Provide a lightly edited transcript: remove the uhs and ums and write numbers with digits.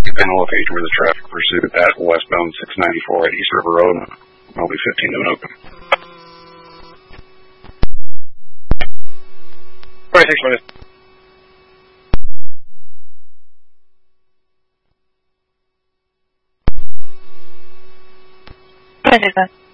pin the location where the traffic pursuit at westbound 694 at East River Road. I'll be 15 to an open. All right, thanks, buddy. I did that.